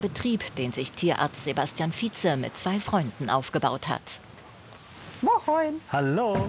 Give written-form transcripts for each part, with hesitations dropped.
Betrieb, den sich Tierarzt Sebastian Vize mit 2 Freunden aufgebaut hat. Moin. Hallo.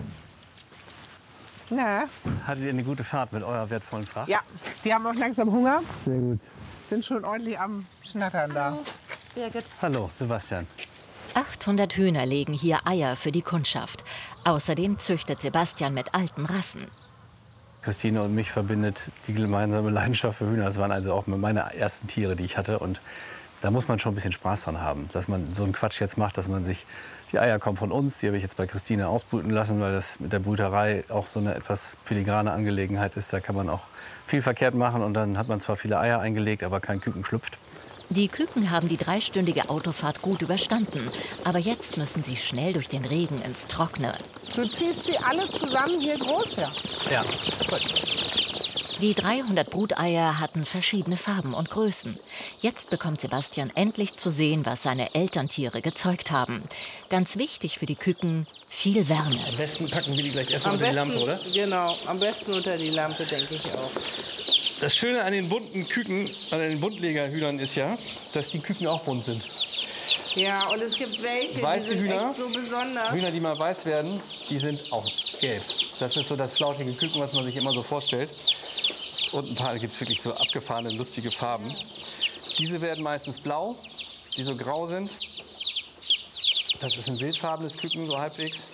Na? Hattet ihr eine gute Fahrt mit eurer wertvollen Fracht? Ja, die haben auch langsam Hunger. Sehr gut. Sind schon ordentlich am Schnattern da. Birgit. Hallo, Sebastian. 800 Hühner legen hier Eier für die Kundschaft. Außerdem züchtet Sebastian mit alten Rassen. Christine und mich verbindet die gemeinsame Leidenschaft für Hühner. Das waren also auch meine ersten Tiere, die ich hatte. Und da muss man schon ein bisschen Spaß dran haben, dass man so einen Quatsch jetzt macht, dass man sich, die Eier kommen von uns, die habe ich jetzt bei Christine ausbrüten lassen, weil das mit der Brüterei auch so eine etwas filigrane Angelegenheit ist. Da kann man auch viel verkehrt machen und dann hat man zwar viele Eier eingelegt, aber kein Küken schlüpft. Die Küken haben die 3-stündige Autofahrt gut überstanden. Aber jetzt müssen sie schnell durch den Regen ins Trockene. Du ziehst sie alle zusammen hier groß, ja? Ja. Die 300 Bruteier hatten verschiedene Farben und Größen. Jetzt bekommt Sebastian endlich zu sehen, was seine Elterntiere gezeugt haben. Ganz wichtig für die Küken, viel Wärme. Am besten packen wir die gleich erstmal unter die Lampe, oder? Genau, am besten unter die Lampe, denke ich auch. Das Schöne an den bunten Küken, an den Buntlegerhühnern ist ja, dass die Küken auch bunt sind. Ja, und es gibt welche, Weiße die sind Hühner, echt so besonders. Hühner, die mal weiß werden, die sind auch gelb. Das ist so das flauschige Küken, was man sich immer so vorstellt. Und ein paar gibt es wirklich so abgefahrene, lustige Farben. Diese werden meistens blau, die so grau sind. Das ist ein wildfarbenes Küken, so halbwegs.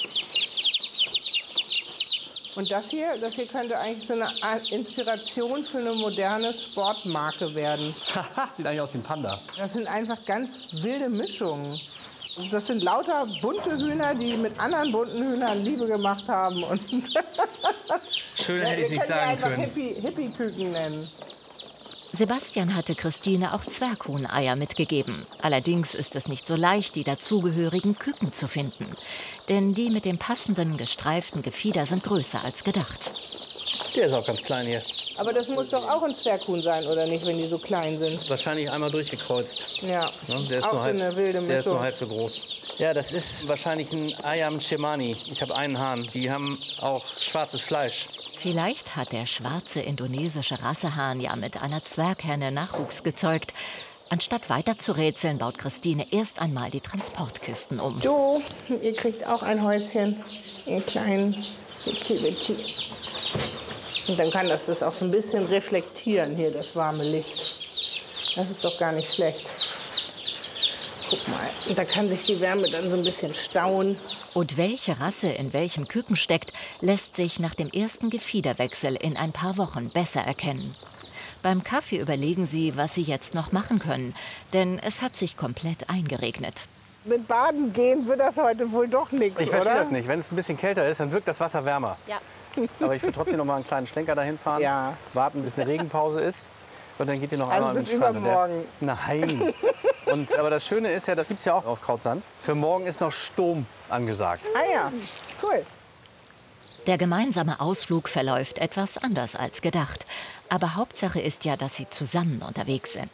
Und das hier könnte eigentlich so eine Inspiration für eine moderne Sportmarke werden. Sieht eigentlich aus wie ein Panda. Das sind einfach ganz wilde Mischungen. Das sind lauter bunte Hühner, die mit anderen bunten Hühnern Liebe gemacht haben. Und Schöner hätte ich es nicht sagen können. Hippie-Küken nennen. Sebastian hatte Christine auch Zwerghuhneier mitgegeben. Allerdings ist es nicht so leicht, die dazugehörigen Küken zu finden. Denn die mit dem passenden gestreiften Gefieder sind größer als gedacht. Der ist auch ganz klein hier. Aber das muss doch auch ein Zwerghuhn sein, oder nicht, wenn die so klein sind? Wahrscheinlich einmal durchgekreuzt. Ja, Der ist auch nur so halb, eine wilde Mischung. der ist nur halb so groß. Ja, das ist wahrscheinlich ein Ayam Cemani. Ich habe einen Hahn. Die haben auch schwarzes Fleisch. Vielleicht hat der schwarze indonesische Rassehahn ja mit einer Zwerghenne Nachwuchs gezeugt. Anstatt weiter zu rätseln, baut Christine erst einmal die Transportkisten um. Du, ihr kriegt auch ein Häuschen, ihr kleinen Witschi. Und dann kann das auch so ein bisschen reflektieren, hier das warme Licht. Das ist doch gar nicht schlecht. Guck mal, und da kann sich die Wärme dann so ein bisschen stauen. Und welche Rasse in welchem Küken steckt, lässt sich nach dem ersten Gefiederwechsel in ein paar Wochen besser erkennen. Beim Kaffee überlegen sie, was sie jetzt noch machen können, denn es hat sich komplett eingeregnet. Mit Baden gehen wird das heute wohl doch nichts, Ich oder? verstehe das nicht. Wenn es ein bisschen kälter ist, dann wirkt das Wasser wärmer. Ja. Aber ich würde trotzdem noch mal einen kleinen Schlenker dahin fahren, Ja. warten, bis eine Regenpause ist. Und dann geht ihr noch Also einmal an den bis Strand. Und übermorgen. Nein. Aber das Schöne ist ja, das gibt es ja auch auf Krautsand. Für morgen ist noch Sturm angesagt. Ah ja, cool. Der gemeinsame Ausflug verläuft etwas anders als gedacht. Aber Hauptsache ist ja, dass sie zusammen unterwegs sind.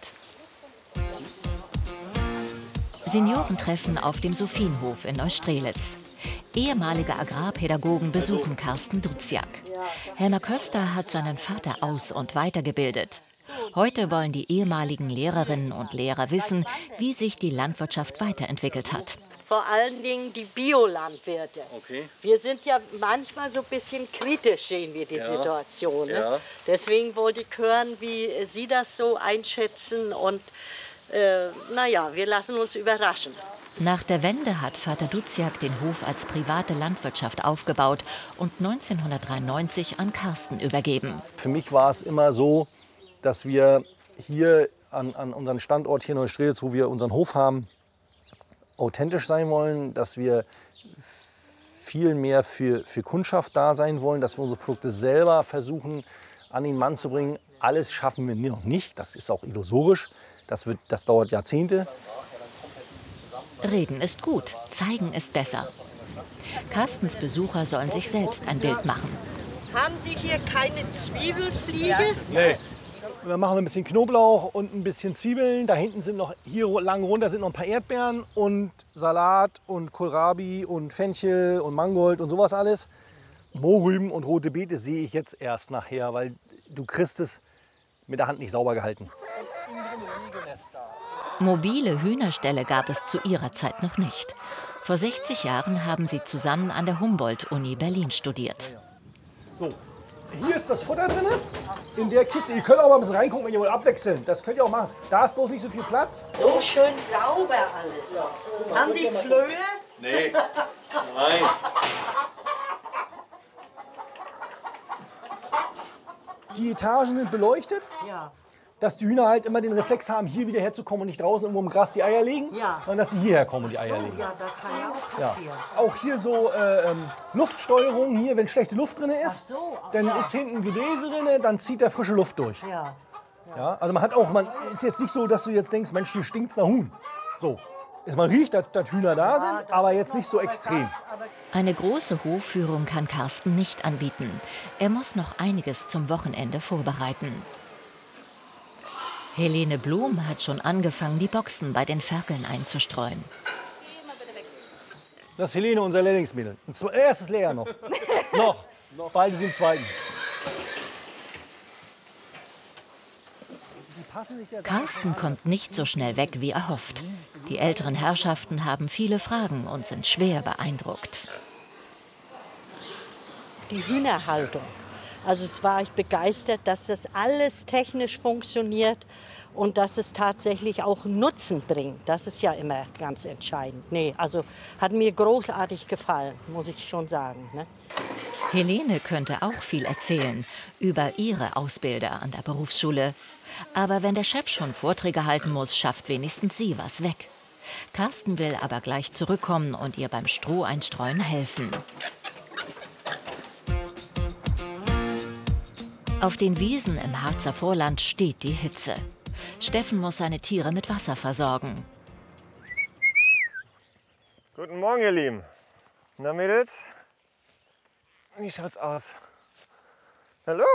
Seniorentreffen auf dem Sophienhof in Neustrelitz. Ehemalige Agrarpädagogen besuchen Carsten Duziak. Helmer Köster hat seinen Vater aus- und weitergebildet. Heute wollen die ehemaligen Lehrerinnen und Lehrer wissen, wie sich die Landwirtschaft weiterentwickelt hat. Vor allen Dingen die Biolandwirte. Okay. Wir sind ja manchmal so ein bisschen kritisch, sehen wir die Situation. Ne? Ja. Deswegen wollte ich hören, wie Sie das so einschätzen. Und wir lassen uns überraschen. Nach der Wende hat Vater Duziak den Hof als private Landwirtschaft aufgebaut und 1993 an Carsten übergeben. Für mich war es immer so, dass wir hier an unserem Standort hier in Neustrelitz, wo wir unseren Hof haben, authentisch sein wollen, dass wir viel mehr für Kundschaft da sein wollen, dass wir unsere Produkte selber versuchen an den Mann zu bringen. Alles schaffen wir noch nicht, das ist auch illusorisch, das dauert Jahrzehnte. Reden ist gut, zeigen ist besser. Carstens Besucher sollen sich selbst ein Bild machen. Haben Sie hier keine Zwiebelfliege? Nee. Und dann machen wir ein bisschen Knoblauch und ein bisschen Zwiebeln. Da hinten sind noch, hier lang runter sind noch ein paar Erdbeeren und Salat und Kohlrabi und Fenchel und Mangold und sowas alles. Mohrrüben und rote Beete sehe ich jetzt erst nachher, weil du kriegst es mit der Hand nicht sauber gehalten. Mobile Hühnerställe gab es zu ihrer Zeit noch nicht. Vor 60 Jahren haben sie zusammen an der Humboldt-Uni Berlin studiert. So, hier ist das Futter drin, in der Kiste. Ihr könnt auch mal ein bisschen reingucken, wenn ihr wollt, abwechseln. Das könnt ihr auch machen. Da ist bloß nicht so viel Platz. So schön sauber alles. Haben die Flöhe? Nee, nein. Die Etagen sind beleuchtet, Ja. dass die Hühner halt immer den Reflex haben, hier wieder herzukommen und nicht draußen irgendwo im Gras die Eier legen, Ja. sondern dass sie hierher kommen und die Eier So, legen. ja, das kann ja auch Ja. passieren. Auch hier so Luftsteuerung, hier, wenn schlechte Luft drin ist, Ach so, dann ja. ist hinten Gebläse drin, dann zieht da frische Luft durch. Ja. Ja, also man ist jetzt nicht so, dass du jetzt denkst, Mensch, hier stinkt's nach Huhn. So, man riecht, dass Hühner da sind, aber jetzt nicht so extrem. Eine große Hofführung kann Carsten nicht anbieten. Er muss noch einiges zum Wochenende vorbereiten. Helene Blum hat schon angefangen, die Boxen bei den Ferkeln einzustreuen. Das ist Helene, unser Lehrlingsmädel. Erstes Lehrjahr noch. noch. Beide sind im zweiten. Carsten kommt nicht so schnell weg, wie er hofft. Die älteren Herrschaften haben viele Fragen und sind schwer beeindruckt. Die Hühnerhaltung. Also es war ich begeistert, dass das alles technisch funktioniert und dass es tatsächlich auch Nutzen bringt. Das ist ja immer ganz entscheidend. Nee, also hat mir großartig gefallen, muss ich schon sagen. Ne? Helene könnte auch viel erzählen über ihre Ausbilder an der Berufsschule. Aber wenn der Chef schon Vorträge halten muss, schafft wenigstens sie was weg. Carsten will aber gleich zurückkommen und ihr beim Stroh-Einstreuen helfen. Auf den Wiesen im Harzer Vorland steht die Hitze. Steffen muss seine Tiere mit Wasser versorgen. Guten Morgen, ihr Lieben. Na, Mädels? Wie schaut's aus? Hallo?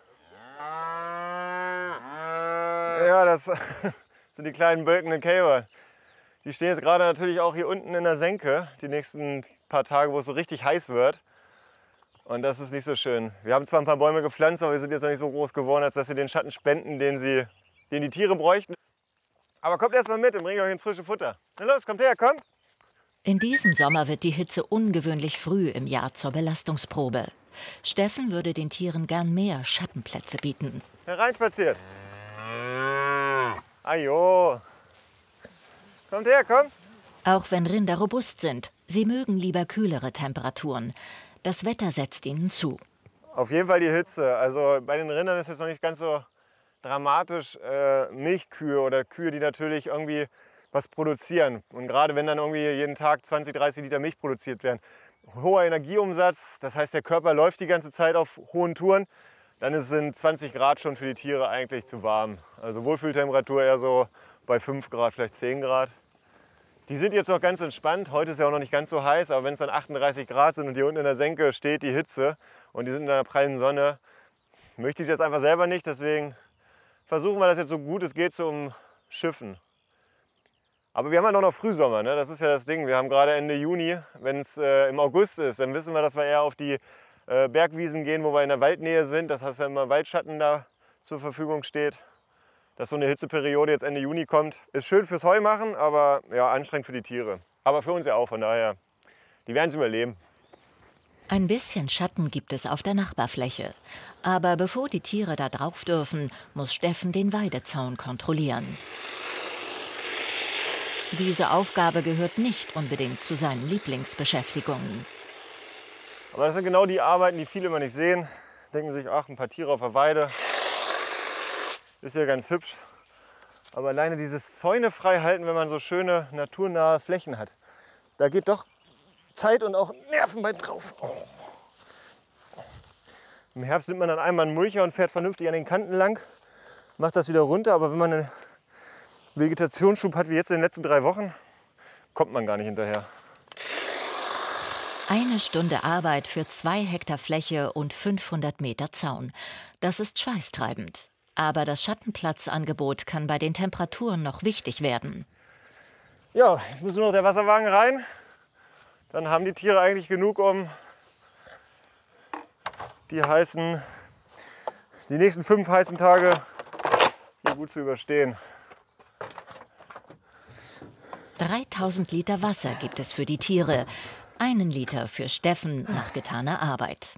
Ja, das sind die kleinen bölkenden Kälber. Die stehen jetzt gerade natürlich auch hier unten in der Senke, die nächsten paar Tage, wo es so richtig heiß wird. Und das ist nicht so schön. Wir haben zwar ein paar Bäume gepflanzt, aber wir sind jetzt noch nicht so groß geworden, als dass sie den Schatten spenden, den die Tiere bräuchten. Aber kommt erst mal mit und bringt euch ins frische Futter. Na los, kommt her, kommt! In diesem Sommer wird die Hitze ungewöhnlich früh im Jahr zur Belastungsprobe. Steffen würde den Tieren gern mehr Schattenplätze bieten. Hereinspaziert. Ajo. Kommt her, komm. Auch wenn Rinder robust sind, sie mögen lieber kühlere Temperaturen. Das Wetter setzt ihnen zu. Auf jeden Fall die Hitze. Also bei den Rindern ist es noch nicht ganz so dramatisch. Milchkühe oder Kühe, die natürlich irgendwie was produzieren. Und gerade wenn dann irgendwie jeden Tag 20, 30 Liter Milch produziert werden. Hoher Energieumsatz, das heißt der Körper läuft die ganze Zeit auf hohen Touren. Dann sind 20 Grad schon für die Tiere eigentlich zu warm. Also Wohlfühltemperatur eher so bei 5 Grad, vielleicht 10 Grad. Die sind jetzt noch ganz entspannt. Heute ist ja auch noch nicht ganz so heiß, aber wenn es dann 38 Grad sind und hier unten in der Senke steht die Hitze und die sind in der prallen Sonne, möchte ich jetzt einfach selber nicht. Deswegen versuchen wir das jetzt so gut es geht zu umschiffen. Aber wir haben ja noch Frühsommer, ne? Das ist ja das Ding. Wir haben gerade Ende Juni. Wenn es im August ist, dann wissen wir, dass wir eher auf die Bergwiesen gehen, wo wir in der Waldnähe sind. Das heißt, ja immer Waldschatten da zur Verfügung steht. Dass so eine Hitzeperiode jetzt Ende Juni kommt, ist schön fürs Heu machen, aber ja, anstrengend für die Tiere. Aber für uns ja auch, von daher, die werden es überleben. Ein bisschen Schatten gibt es auf der Nachbarfläche. Aber bevor die Tiere da drauf dürfen, muss Steffen den Weidezaun kontrollieren. Diese Aufgabe gehört nicht unbedingt zu seinen Lieblingsbeschäftigungen. Aber das sind genau die Arbeiten, die viele immer nicht sehen. Denken sich, ach, ein paar Tiere auf der Weide. Ist ja ganz hübsch. Aber alleine dieses Zäune frei halten, wenn man so schöne naturnahe Flächen hat, da geht doch Zeit und auch Nerven bei drauf. Oh. Im Herbst nimmt man dann einmal einen Mulcher und fährt vernünftig an den Kanten lang, macht das wieder runter. Aber wenn man einen Vegetationsschub hat wie jetzt in den letzten 3 Wochen, kommt man gar nicht hinterher. 1 Stunde Arbeit für 2 Hektar Fläche und 500 Meter Zaun. Das ist schweißtreibend. Aber das Schattenplatzangebot kann bei den Temperaturen noch wichtig werden. Ja, jetzt muss nur noch der Wasserwagen rein. Dann haben die Tiere eigentlich genug, um die nächsten 5 heißen Tage hier gut zu überstehen. 3000 Liter Wasser gibt es für die Tiere. 1 Liter für Steffen nach getaner Arbeit.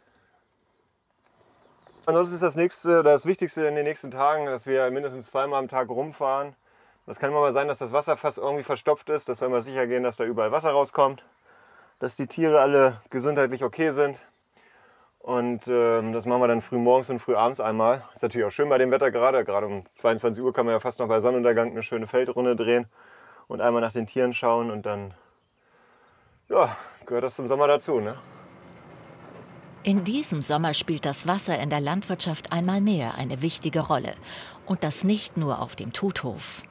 Das ist das Nächste, das Wichtigste in den nächsten Tagen, dass wir mindestens 2-mal am Tag rumfahren. Das kann immer mal sein, dass das Wasserfass irgendwie verstopft ist, dass wir mal sicher gehen, dass da überall Wasser rauskommt, dass die Tiere alle gesundheitlich okay sind. Und das machen wir dann früh morgens und früh abends einmal. Ist natürlich auch schön bei dem Wetter gerade. Gerade um 22 Uhr kann man ja fast noch bei Sonnenuntergang eine schöne Feldrunde drehen und einmal nach den Tieren schauen. Und dann ja, gehört das zum Sommer dazu, ne? In diesem Sommer spielt das Wasser in der Landwirtschaft einmal mehr eine wichtige Rolle. Und das nicht nur auf dem Tuthof.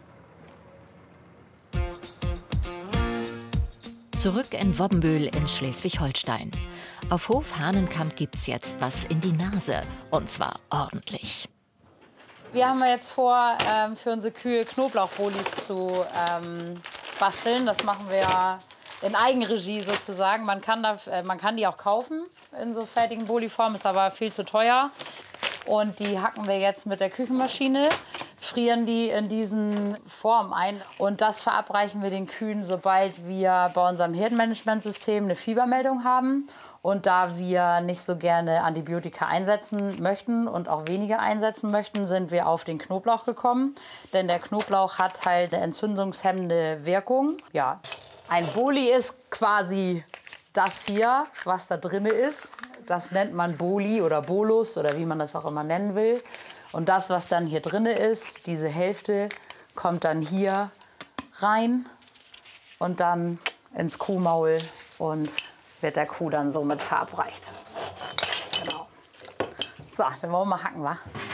Zurück in Wobbenbühl in Schleswig-Holstein. Auf Hof Hahnenkamp gibt's jetzt was in die Nase. Und zwar ordentlich. Wir haben jetzt vor, für unsere Kühe Knoblauchbolis zu basteln. Das machen wir in Eigenregie sozusagen. Man kann die auch kaufen in so fertigen Boliformen, ist aber viel zu teuer. Und die hacken wir jetzt mit der Küchenmaschine, frieren die in diesen Formen ein. Und das verabreichen wir den Kühen, sobald wir bei unserem Herdenmanagementsystem eine Fiebermeldung haben. Und da wir nicht so gerne Antibiotika einsetzen möchten und auch weniger einsetzen möchten, sind wir auf den Knoblauch gekommen. Denn der Knoblauch hat halt eine entzündungshemmende Wirkung. Ja, ein Boli ist quasi das hier, was da drin ist. Das nennt man Boli oder Bolus oder wie man das auch immer nennen will. Und das, was dann hier drin ist, diese Hälfte, kommt dann hier rein und dann ins Kuhmaul und wird der Kuh dann somit verabreicht. Genau. So, dann wollen wir mal hacken, wa?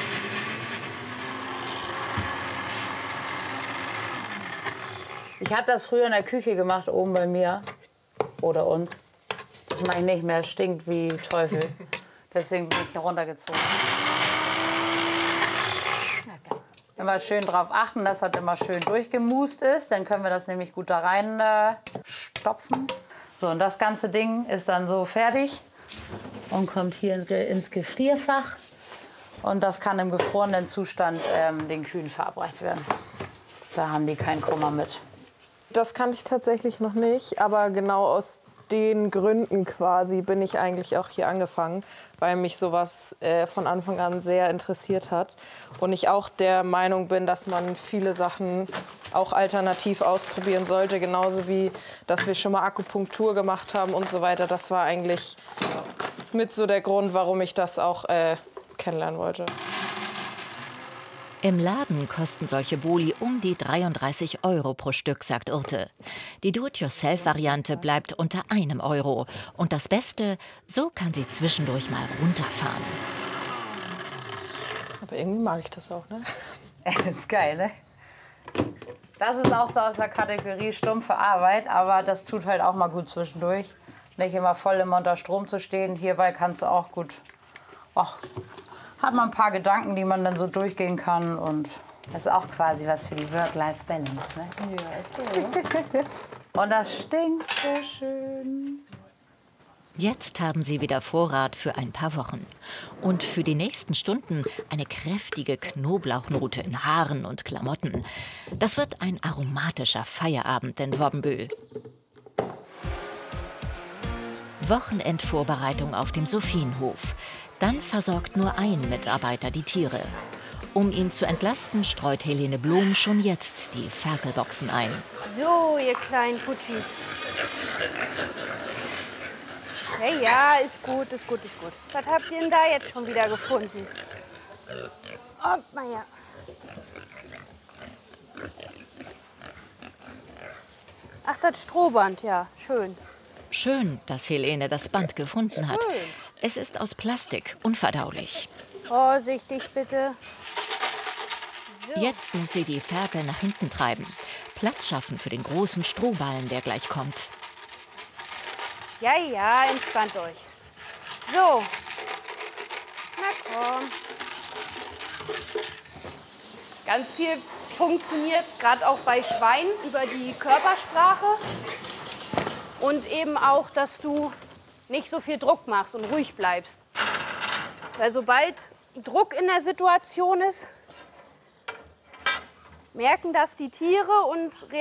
Ich habe das früher in der Küche gemacht, oben bei mir oder uns. Das mache ich nicht mehr, stinkt wie Teufel. Deswegen bin ich hier runtergezogen. Immer schön drauf achten, dass das immer schön durchgemust ist. Dann können wir das nämlich gut da rein stopfen. So, und das ganze Ding ist dann so fertig und kommt hier ins Gefrierfach. Und das kann im gefrorenen Zustand den Kühen verabreicht werden. Da haben die keinen Kummer mit. Das kannte ich tatsächlich noch nicht, aber genau aus den Gründen quasi bin ich eigentlich auch hier angefangen, weil mich sowas von Anfang an sehr interessiert hat. Und ich auch der Meinung bin, dass man viele Sachen auch alternativ ausprobieren sollte, genauso wie, dass wir schon mal Akupunktur gemacht haben und so weiter. Das war eigentlich mit so der Grund, warum ich das auch kennenlernen wollte. Im Laden kosten solche Boli um die 33 € pro Stück, sagt Urte. Die Do-it-yourself-Variante bleibt unter 1 €. Und das Beste, so kann sie zwischendurch mal runterfahren. Aber irgendwie mag ich das auch, ne? Das ist geil, ne? Das ist auch so aus der Kategorie stumpfe Arbeit, aber das tut halt auch mal gut zwischendurch. Nicht immer voll immer unter Strom zu stehen. Hierbei kannst du auch gut... Och, hat man ein paar Gedanken, die man dann so durchgehen kann. Und das ist auch quasi was für die Work-Life-Balance. Ne? Ja, ist so. Und das stinkt so schön. Jetzt haben sie wieder Vorrat für ein paar Wochen. Und für die nächsten Stunden eine kräftige Knoblauchnote in Haaren und Klamotten. Das wird ein aromatischer Feierabend in Wobbenbühl. Wochenendvorbereitung auf dem Sophienhof. Dann versorgt nur ein Mitarbeiter die Tiere. Um ihn zu entlasten, streut Helene Blum schon jetzt die Ferkelboxen ein. So, ihr kleinen Putschis. Hey, ja, ist gut, ist gut, ist gut. Was habt ihr denn da jetzt schon wieder gefunden? Oh, naja. Ach, das Strohband, ja, schön. Schön, dass Helene das Band gefunden hat. Es ist aus Plastik, unverdaulich. Vorsichtig bitte. So. Jetzt muss sie die Ferkel nach hinten treiben. Platz schaffen für den großen Strohballen, der gleich kommt. Ja, ja, entspannt euch. So. Na komm. Ganz viel funktioniert, gerade auch bei Schweinen, über die Körpersprache. Und eben auch, dass du nicht so viel Druck machst und ruhig bleibst. Weil sobald Druck in der Situation ist, merken das die Tiere und reagieren.